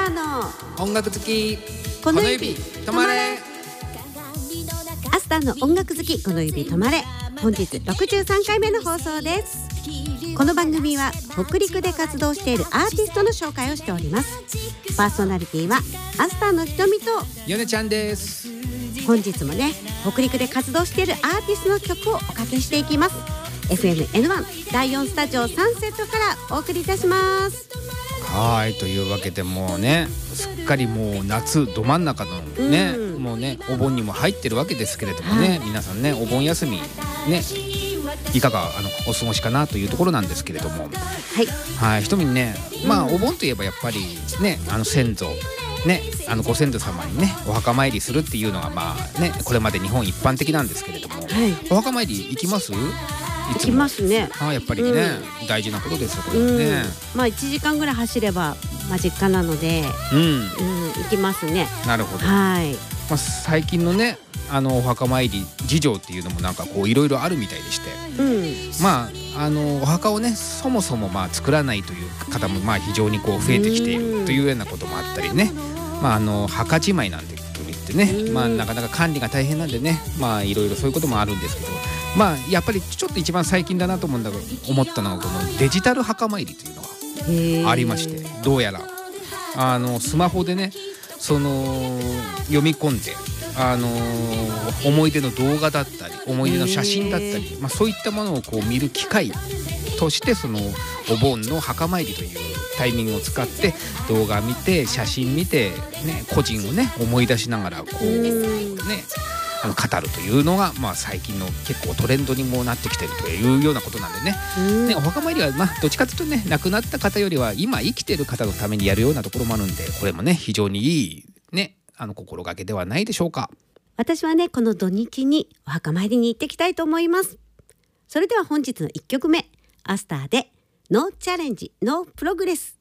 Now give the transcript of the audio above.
ーの音楽好きこの指止まれ。 アスターの音楽好きこの指止まれ。本日63回目の放送です。この番組は北陸で活動しているアーティストの紹介をしております。パーソナリティはアスターのひとみとヨネちゃんです。 本日もね、北陸で活動しているアーティストの曲をおかけしていきます。 FMN1 第4スタジオサンセットからお送りいたします。 はい、というわけでもうね、すっかりもう夏ど真ん中のね、もうねお盆にも入ってるわけですけれどもね、皆さんねお盆休みねいかがお過ごしかなというところなんですけれども、はい、ひとみにね、まあお盆といえばやっぱりね先祖ねご先祖様にねお墓参りするっていうのがまあねこれまで日本一般的なんですけれども、お墓参り行きます？ 行きますね。 やっぱりね、大事なことですよこれはね。 まあ1時間ぐらい走れば実家なので、行きますね。 なるほど。 はい。 まあ、最近のねお墓参り事情っていうのもなんかこういろいろあるみたいでして、まあお墓をねそもそもまあ作らないという方もまあ非常にこう増えてきているというようなこともあったりね、まあ墓じまいなんて言ってね、まあなかなか管理が大変なんでね、まあいろいろそういうこともあるんですけど、まあやっぱりちょっと一番最近だなと思ったのがこのデジタル墓参りというのがありまして、どうやらスマホでね読み込んで思い出の動画だったり思い出の写真だったり、まあ、そういったものをこう見る機会としてお盆の墓参りというタイミングを使って動画見て写真見て、ね、個人をね思い出しながらこうね語るというのが、まあ、最近の結構トレンドにもなってきてるというようなことなんでね、お墓参りはまあどっちかというとね亡くなった方よりは今生きてる方のためにやるようなところもあるんで、これもね非常にいいね心がけではないでしょうか。 私はねこの土日にお墓参りに行ってきたいと思います。それでは本日の1曲目、アスターでノーチャレンジノープログレス。